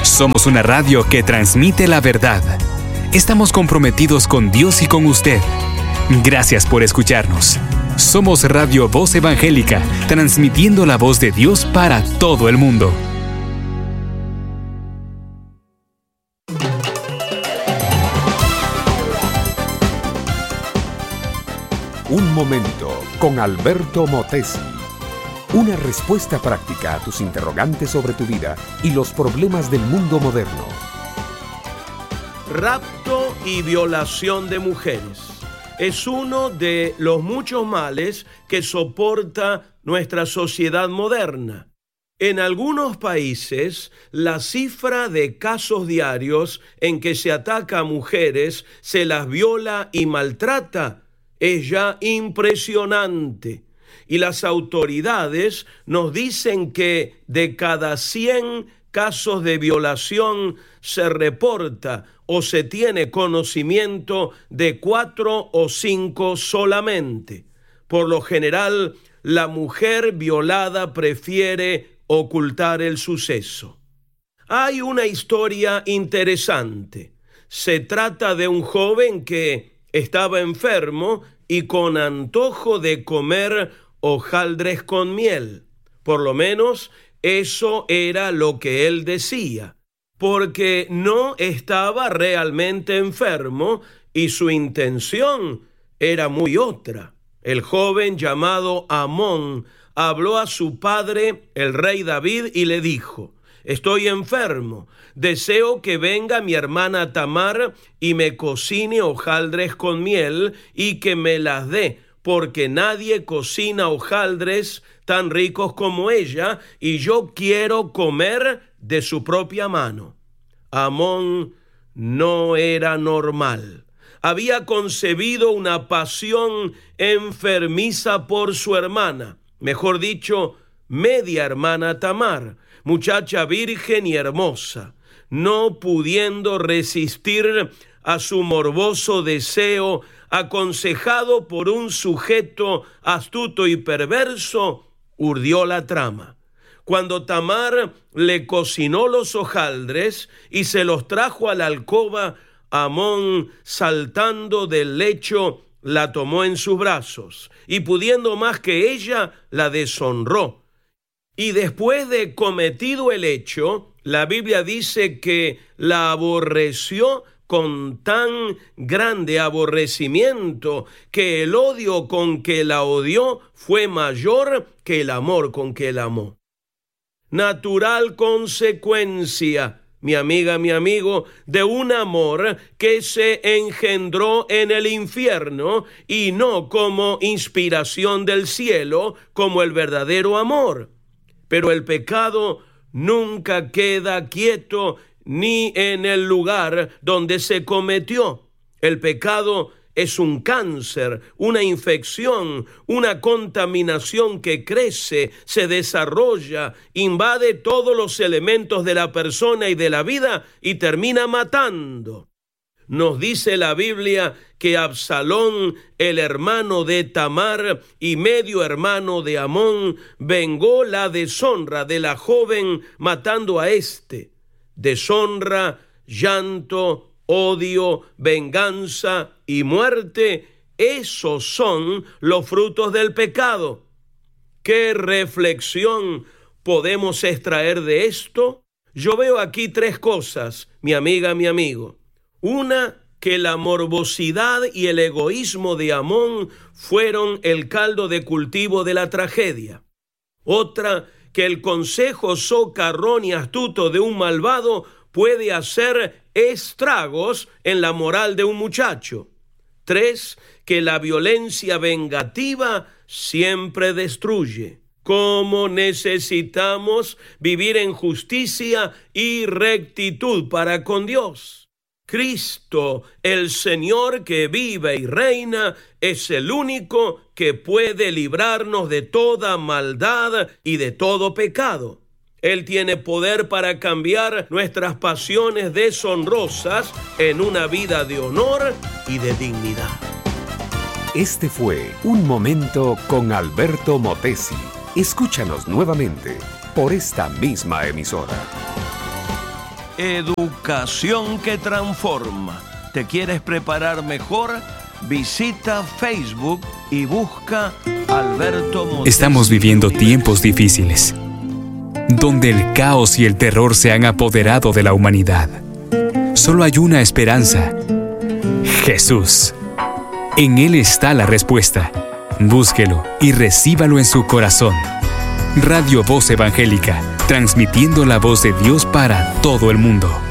Somos una radio que transmite la verdad. Estamos comprometidos con Dios y con usted. Gracias por escucharnos. Somos Radio Voz Evangélica, transmitiendo la voz de Dios para todo el mundo. Un momento con Alberto Motesi. Una respuesta práctica a tus interrogantes sobre tu vida y los problemas del mundo moderno. Rapto y violación de mujeres es uno de los muchos males que soporta nuestra sociedad moderna. En algunos países, la cifra de casos diarios en que se ataca a mujeres, se las viola y maltrata, es ya impresionante. Y las autoridades nos dicen que de cada 100 casos de violación se reporta o se tiene conocimiento de 4 o 5 solamente. Por lo general, la mujer violada prefiere ocultar el suceso. Hay una historia interesante. Se trata de un joven que estaba enfermo y con antojo de comer hojaldres con miel. Por lo menos eso era lo que él decía, porque no estaba realmente enfermo y su intención era muy otra. El joven llamado Amón habló a su padre, el rey David, y le dijo: estoy enfermo, deseo que venga mi hermana Tamar y me cocine hojaldres con miel y que me las dé, porque nadie cocina hojaldres tan ricos como ella, y yo quiero comer de su propia mano. Amón no era normal. Había concebido una pasión enfermiza por su hermana, mejor dicho, media hermana Tamar, muchacha virgen y hermosa. No pudiendo resistir a su morboso deseo, aconsejado por un sujeto astuto y perverso, urdió la trama. Cuando Tamar le cocinó los hojaldres y se los trajo a la alcoba, Amón, saltando del lecho, la tomó en sus brazos y, pudiendo más que ella, la deshonró. Y después de cometido el hecho, la Biblia dice que la aborreció con tan grande aborrecimiento que el odio con que la odió fue mayor que el amor con que la amó. Natural consecuencia, mi amiga, mi amigo, de un amor que se engendró en el infierno y no como inspiración del cielo, como el verdadero amor. Pero el pecado nunca queda quieto ni en el lugar donde se cometió. El pecado es un cáncer, una infección, una contaminación que crece, se desarrolla, invade todos los elementos de la persona y de la vida y termina matando. Nos dice la Biblia que Absalón, el hermano de Tamar y medio hermano de Amón, vengó la deshonra de la joven matando a éste. Deshonra, llanto, odio, venganza y muerte, esos son los frutos del pecado. ¿Qué reflexión podemos extraer de esto? Yo veo aquí 3 cosas, mi amiga, mi amigo. Una, que la morbosidad y el egoísmo de Amón fueron el caldo de cultivo de la tragedia. Otra, que el consejo socarrón y astuto de un malvado puede hacer estragos en la moral de un muchacho. 3, que la violencia vengativa siempre destruye. ¿Cómo necesitamos vivir en justicia y rectitud para con Dios? Cristo, el Señor que vive y reina, es el único que puede librarnos de toda maldad y de todo pecado. Él tiene poder para cambiar nuestras pasiones deshonrosas en una vida de honor y de dignidad. Este fue Un Momento con Alberto Motesi. Escúchanos nuevamente por esta misma emisora. Educación que transforma. ¿Te quieres preparar mejor? Visita Facebook y busca Alberto Motesi. Estamos viviendo tiempos difíciles, donde el caos y el terror se han apoderado de la humanidad. Solo hay una esperanza: Jesús. En Él está la respuesta. Búsquelo y recíbalo en su corazón. Radio Voz Evangélica, transmitiendo la voz de Dios para todo el mundo.